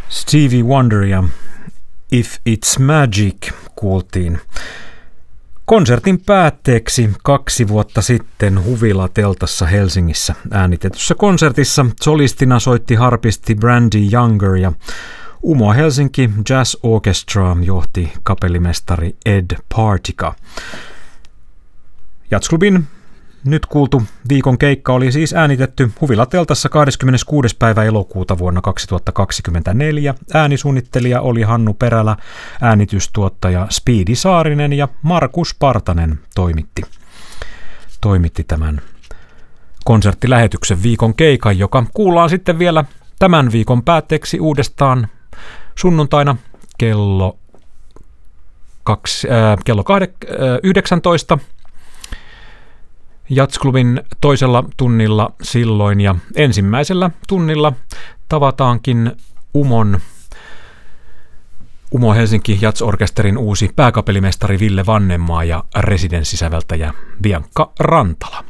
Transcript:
Stevie Wonderia If It's Magic kuultiin konsertin päätteeksi 2 vuotta sitten Huvila-teltassa Helsingissä äänitetyssä konsertissa. Solistina soitti harpisti Brandy Younger ja Umo Helsinki Jazz Orchestra johti kapellimestari Ed Partika. Jazzklubin nyt kuultu viikon keikka oli siis äänitetty Huvila-teltassa 26. päivä elokuuta vuonna 2024. Äänisuunnittelija oli Hannu Perälä, äänitystuottaja Speedy Saarinen ja Markus Partanen toimitti tämän konserttilähetyksen viikon keikan, joka kuullaan sitten vielä tämän viikon päätteeksi uudestaan sunnuntaina kello 19. Jazzklubin toisella tunnilla silloin ja ensimmäisellä tunnilla tavataankin Umo Helsinki Jazz-orkesterin uusi pääkapellimestari Ville Vannemaa ja residenssisäveltäjä Bianca Rantala.